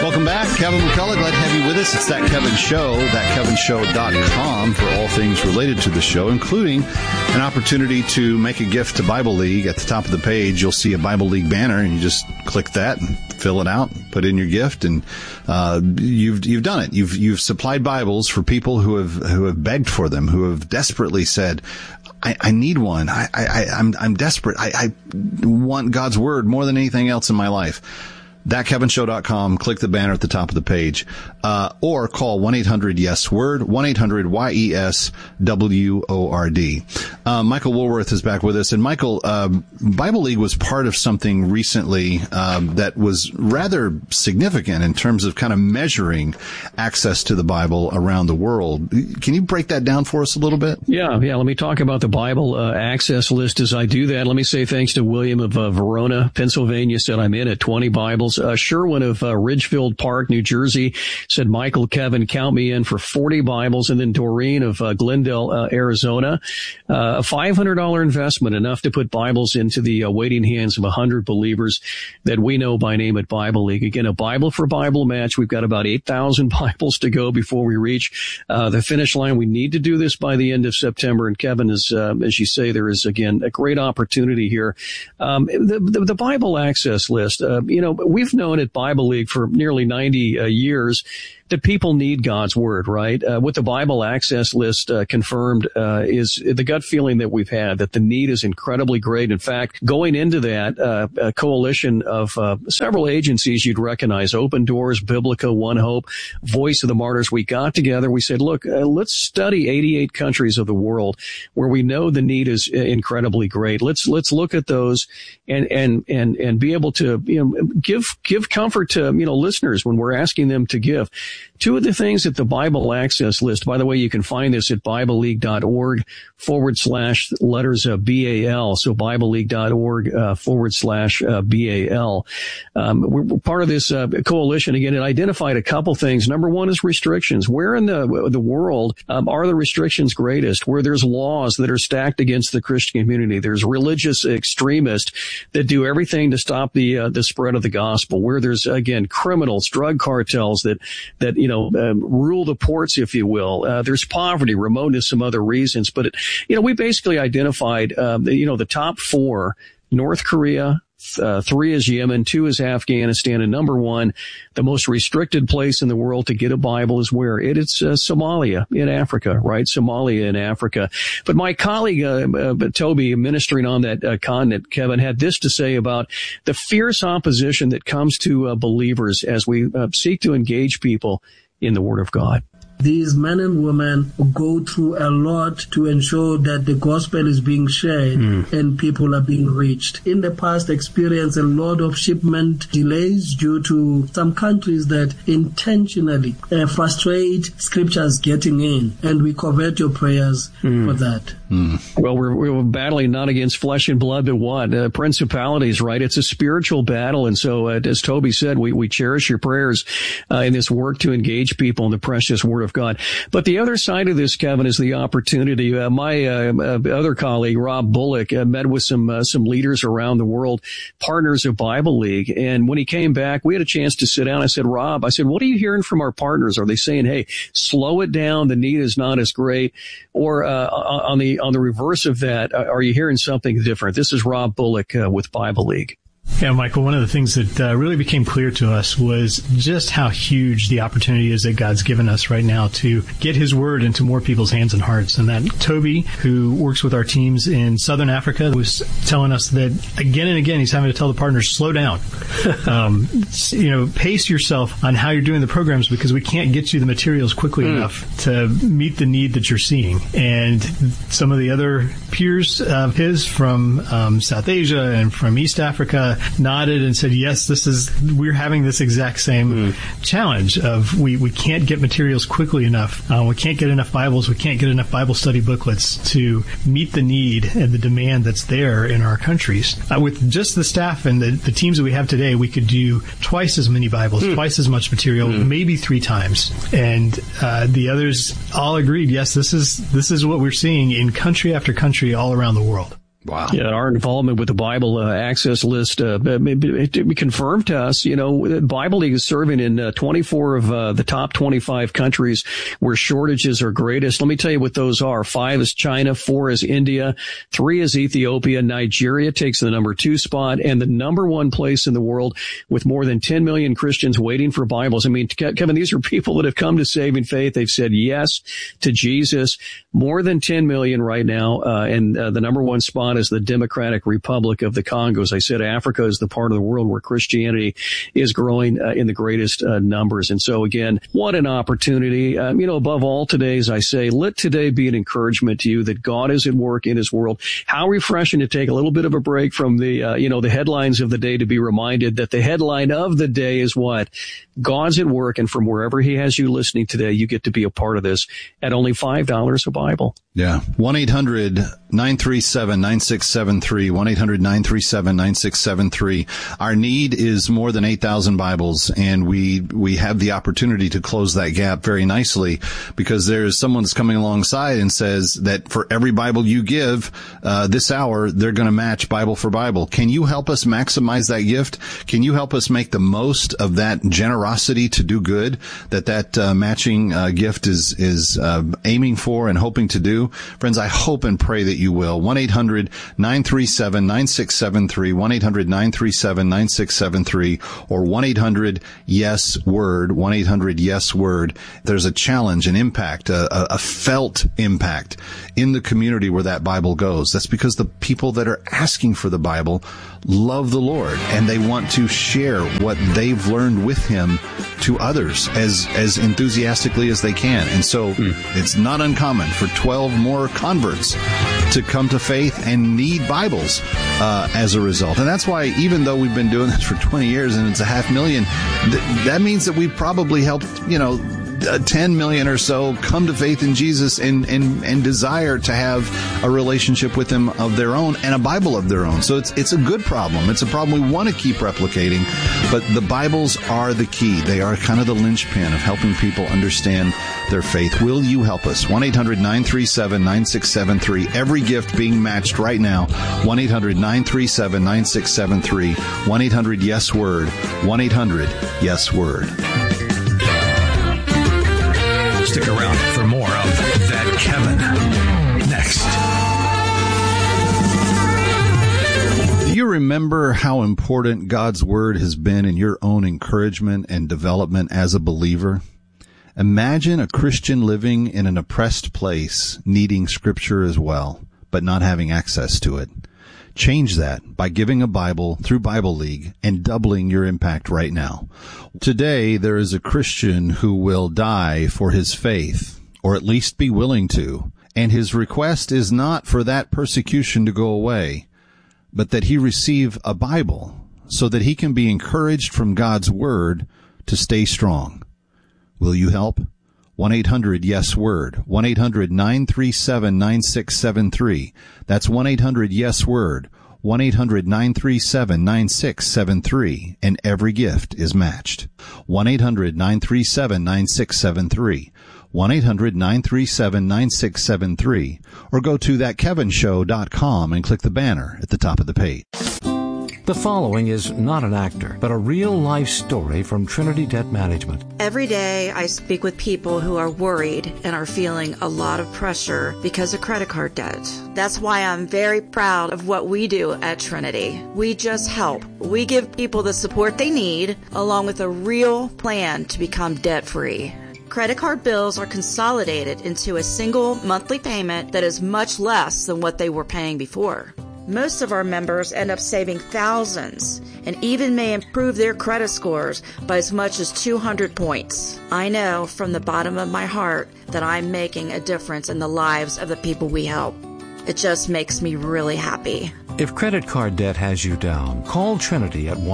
Welcome back. Kevin McCullough, glad to have you with us. It's That Kevin Show, thatkevinshow.com for all things related to the show, including an opportunity to make a gift to Bible League. At the top of the page, you'll see a Bible League banner, and you just click that and fill it out, put in your gift, and you've done it. You've supplied Bibles for people who have begged for them, who have desperately said, I need one. I'm desperate. I want God's Word more than anything else in my life. ThatKevinShow.com. Click the banner at the top of the page, or call 1-800-YES-WORD, 1-800-YES-WORD. Michael Woolworth is back with us. And Michael, Bible League was part of something recently, that was rather significant in terms of kind of measuring access to the Bible around the world. Can you break that down for us a little bit? Yeah. Let me talk about the Bible access list as I do that. Let me say thanks to William of Verona, Pennsylvania, said I'm in at 20 Bibles. Sherwin of Ridgefield Park, New Jersey, said, Michael, Kevin, count me in for 40 Bibles. And then Doreen of Glendale, Arizona, a $500 investment, enough to put Bibles into the waiting hands of 100 believers that we know by name at Bible League. Again, a Bible for Bible match. We've got about 8,000 Bibles to go before we reach the finish line. We need to do this by the end of September. And Kevin, as you say, there is, again, a great opportunity here. The Bible access list, we've known at Bible League for nearly 90 years that people need God's Word, right? What the Bible access list confirmed is the gut feeling that we've had, that the need is incredibly great. In fact, going into that, a coalition of several agencies you'd recognize, Open Doors, Biblica, One Hope, Voice of the Martyrs, we got together. We said, look, let's study 88 countries of the world where we know the need is incredibly great. Let's look at those and be able to give comfort to listeners when we're asking them to give. Two of the things that the Bible access list, by the way, you can find this at BibleLeague.org/letters of BAL. So BibleLeague.org/BAL. We're part of this coalition. Again, it identified a couple things. Number one is restrictions. Where in the world are the restrictions greatest? Where there's laws that are stacked against the Christian community. There's religious extremists that do everything to stop the spread of the gospel. Where there's, again, criminals, drug cartels that rule the ports, if you will. There's poverty, remoteness, some other reasons. But, we basically identified, the top four: North Korea, 3 is Yemen, 2 is Afghanistan, and number 1, the most restricted place in the world to get a Bible is where? It's Somalia in Africa, right? Somalia in Africa. But my colleague, Toby, ministering on that continent, Kevin, had this to say about the fierce opposition that comes to believers as we seek to engage people in the Word of God. These men and women go through a lot to ensure that the gospel is being shared and people are being reached. In the past, experienced a lot of shipment delays due to some countries that intentionally frustrate scriptures getting in, and we covet your prayers for that. Well, we're battling not against flesh and blood, but what? Principalities, right? It's a spiritual battle. And so, as Toby said, we cherish your prayers in this work to engage people in the precious Word of God. But the other side of this, Kevin, is the opportunity. My other colleague, Rob Bullock, met with some leaders around the world, partners of Bible League. And when he came back, we had a chance to sit down. I said, Rob, what are you hearing from our partners? Are they saying, hey, slow it down, the need is not as great? Or on the reverse of that, are you hearing something different? This is Rob Bullock with Bible League. Yeah, Michael, one of the things that really became clear to us was just how huge the opportunity is that God's given us right now to get His Word into more people's hands and hearts. And that Toby, who works with our teams in Southern Africa, was telling us that again and again, he's having to tell the partners, slow down. Pace yourself on how you're doing the programs, because we can't get you the materials quickly enough to meet the need that you're seeing. And some of the other peers of his from South Asia and from East Africa nodded and said, yes, we're having this exact same challenge of we can't get materials quickly enough. We can't get enough Bibles. We can't get enough Bible study booklets to meet the need and the demand that's there in our countries. With just the staff and the teams that we have today, we could do twice as many Bibles, twice as much material, maybe 3 times. And the others all agreed, yes, this is what we're seeing in country after country all around the world. Wow. Yeah, our involvement with the Bible Access List it confirmed to us, Bible League is serving in 24 of the top 25 countries where shortages are greatest. Let me tell you what those are. 5 is China, 4 is India, 3 is Ethiopia, Nigeria takes the number 2 spot, and the number 1 place in the world with more than 10 million Christians waiting for Bibles. I mean, Kevin, these are people that have come to saving faith. They've said yes to Jesus. More than 10 million right now, and the number 1 spot is the Democratic Republic of the Congo. As I said, Africa is the part of the world where Christianity is growing in the greatest numbers. And so again, what an opportunity. Above all today, as I say, let today be an encouragement to you that God is at work in his world. How refreshing to take a little bit of a break from the headlines of the day to be reminded that the headline of the day is what? God's at work, and from wherever he has you listening today, you get to be a part of this at only $5 a Bible. Yeah. 1-800-937-9673. 1-800-937-9673. Our need is more than 8,000 Bibles, and we have the opportunity to close that gap very nicely because there's someone that's coming alongside and says that for every Bible you give this hour, they're going to match Bible for Bible. Can you help us maximize that gift? Can you help us make the most of that generosity to do good that matching gift is aiming for and hoping to do? Friends, I hope and pray that you will. 1-800-937-9673, 1-800-937-9673, or 1-800-YES-WORD, 1-800-YES-WORD. There's a challenge, an impact, a felt impact in the community where that Bible goes. That's because the people that are asking for the Bible love the Lord, and they want to share what they've learned with him to others as enthusiastically as they can. And so it's not uncommon for 12 more converts to come to faith and need Bibles as a result. And that's why, even though we've been doing this for 20 years and it's 500,000, that means that we've probably helped, 10 million or so come to faith in Jesus and desire to have a relationship with him of their own and a Bible of their own. So it's a good problem. It's a problem we want to keep replicating, but the Bibles are the key. They are kind of the linchpin of helping people understand their faith. Will you help us? 1-800-937-9673. Every gift being matched right now. 1-800-937-9673. 1-800-YES-WORD. 1-800-YES-WORD. Stick around for more of That Kevin next. Do you remember how important God's Word has been in your own encouragement and development as a believer? Imagine a Christian living in an oppressed place, needing Scripture as well, but not having access to it. Change that by giving a Bible through Bible League and doubling your impact right now. Today, there is a Christian who will die for his faith, or at least be willing to, and his request is not for that persecution to go away, but that he receive a Bible so that he can be encouraged from God's Word to stay strong. Will you help? 1-800-YES-WORD, 1-800-937-9673. That's 1-800-YES-WORD, 1-800-937-9673, and every gift is matched. 1-800-937-9673, 1-800-937-9673, or go to thatkevinshow.com and click the banner at the top of the page. The following is not an actor, but a real-life story from Trinity Debt Management. Every day I speak with people who are worried and are feeling a lot of pressure because of credit card debt. That's why I'm very proud of what we do at Trinity. We just help. We give people the support they need, along with a real plan to become debt-free. Credit card bills are consolidated into a single monthly payment that is much less than what they were paying before. Most of our members end up saving thousands and even may improve their credit scores by as much as 200 points. I know from the bottom of my heart that I'm making a difference in the lives of the people we help. It just makes me really happy. If credit card debt has you down, call Trinity at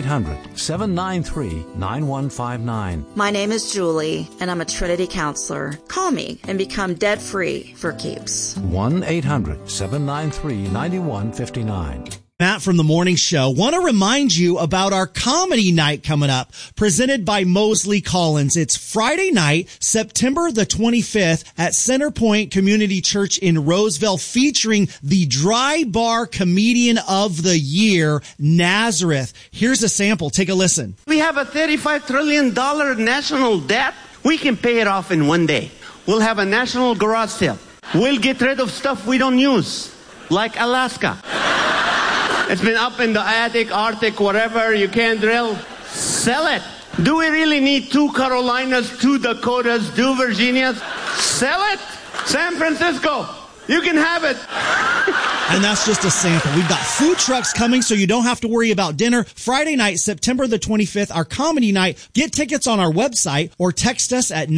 1-800-793-9159. My name is Julie, and I'm a Trinity counselor. Call me and become debt-free for keeps. 1-800-793-9159. Matt from The Morning Show. Want to remind you about our comedy night coming up, presented by Mosley Collins. It's Friday night, September the 25th at Centerpoint Community Church in Roseville, featuring the Dry Bar Comedian of the Year, Nazareth. Here's a sample. Take a listen. We have a $35 trillion national debt. We can pay it off in one day. We'll have a national garage sale. We'll get rid of stuff we don't use, like Alaska. It's been up in the attic, Arctic, whatever, you can't drill. Sell it. Do we really need 2 Carolinas, 2 Dakotas, 2 Virginias? Sell it. San Francisco, you can have it. And that's just a sample. We've got food trucks coming, so you don't have to worry about dinner. Friday night, September the 25th, our comedy night. Get tickets on our website or text us at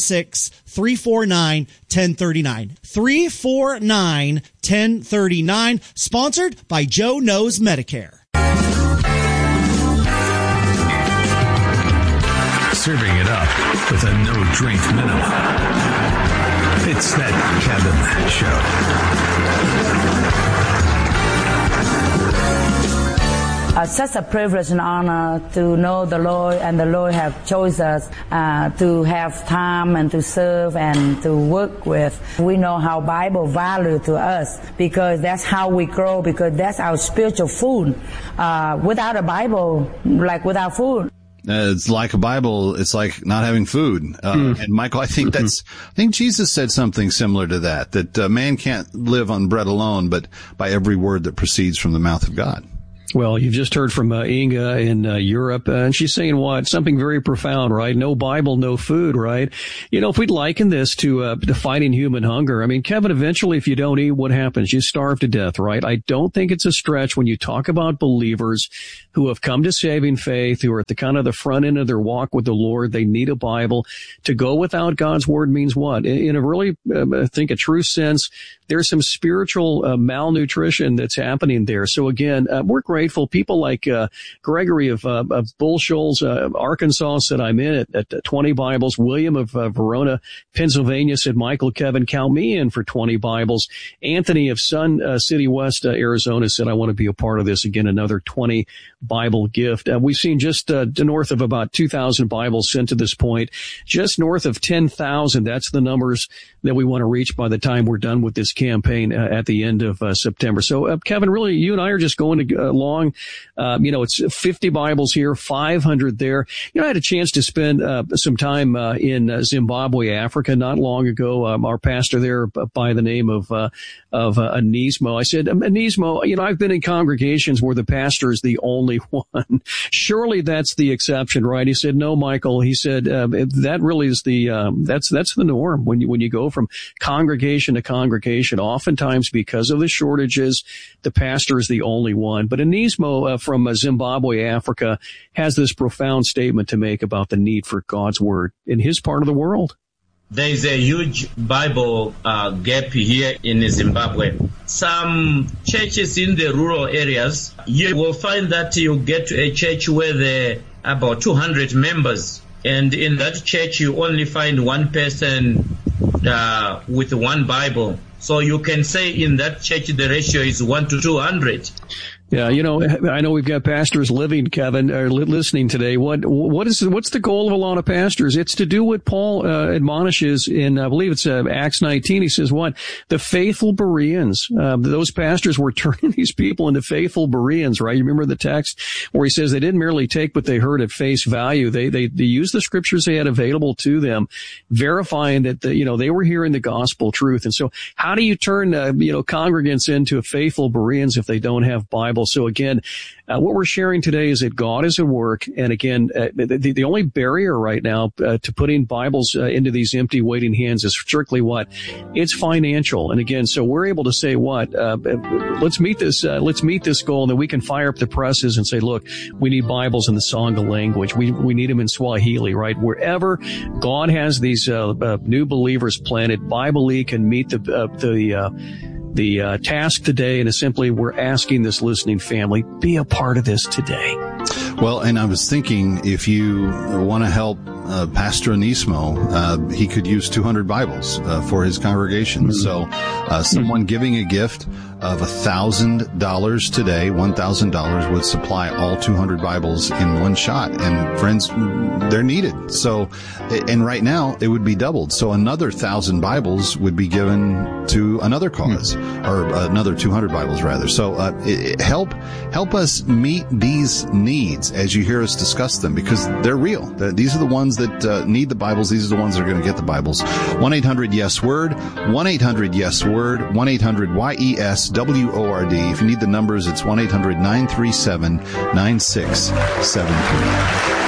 916-349-1039. 349-1039. Sponsored by Joe Knows Medicare. Serving it up with a no-drink minimum. It's That Kevin Show. Such a privilege and honor to know the Lord, and the Lord have chosen us to have time and to serve and to work with. We know how Bible value to us, because that's how we grow, because that's our spiritual food. Without a Bible, like without food. It's like a Bible. It's like not having food. And Michael, I think Jesus said something similar to that man can't live on bread alone, but by every word that proceeds from the mouth of God. Well, you've just heard from Inga in Europe, and she's saying what? Something very profound, right? No Bible, no food, right? You know, if we'd liken this to fighting human hunger, I mean, Kevin, eventually if you don't eat, what happens? You starve to death, right? I don't think it's a stretch when you talk about believers who have come to saving faith, who are at the kind of the front end of their walk with the Lord. They need a Bible. To go without God's word means what? In a really, I think, a true sense, there's some spiritual malnutrition that's happening there. So again, we're grateful. People like Gregory of Bull Shoals, Arkansas, said I'm in at 20 Bibles. William of Verona, Pennsylvania, said, Michael, Kevin, count me in for 20 Bibles. Anthony of Sun City West, Arizona, said, I want to be a part of this. Again, another 20 Bible gift. We've seen just north of about 2,000 Bibles sent to this point, just north of 10,000. That's the numbers that we want to reach by the time we're done with this campaign at the end of September. So, Kevin, really, you and I are just going along. It's 50 Bibles here, 500 there. I had a chance to spend some time in Zimbabwe, Africa, not long ago. Our pastor there, by the name of Anismo, I said, Anismo, I've been in congregations where the pastor is the only one. Surely that's the exception, right? He said, no, Michael. He said that really is that's the norm when you go from congregation to congregation. Oftentimes, because of the shortages, the pastor is the only one. But Anismo from Zimbabwe, Africa, has this profound statement to make about the need for God's word in his part of the world. There is a huge Bible gap here in Zimbabwe. Some churches in the rural areas, you will find that you get to a church where there are about 200 members. And in that church, you only find one person with one Bible. So you can say in that church, the ratio is 1 to 200. Yeah, I know we've got pastors living, Kevin, or listening today. What's the goal of a lot of pastors? It's to do what Paul admonishes in, I believe it's Acts 19. He says what? The faithful Bereans. Those pastors were turning these people into faithful Bereans, right? You remember the text where he says they didn't merely take what they heard at face value. They used the scriptures they had available to them, verifying that they were hearing the gospel truth. And so how do you turn congregants into faithful Bereans if they don't have Bible? So again, what we're sharing today is that God is at work. And again, the only barrier right now to putting Bibles into these empty waiting hands is strictly what? It's financial. And again, so we're able to say what? Let's meet this goal, and then we can fire up the presses and say, look, we need Bibles in the Sangha language. We need them in Swahili, right? Wherever God has these new believers planted, Bible League can meet the task today, and it's simply we're asking this listening family, be a part of this today. Well, and I was thinking, if you want to help Pastor Anismo, he could use 200 Bibles for his congregation. Mm-hmm. So someone giving a gift of $1,000 today. $1,000 would supply all 200 Bibles in one shot. And friends, they're needed. So, and right now it would be doubled. So another 1,000 Bibles would be given to another cause, or another 200 Bibles rather. So help us meet these needs as you hear us discuss them, because they're real. These are the ones that need the Bibles. These are the ones that are going to get the Bibles. 1-800-YES-WORD, 1-800-YES-WORD, 1-800-YES-WORD. If you need the numbers, it's 1-800-937-9673.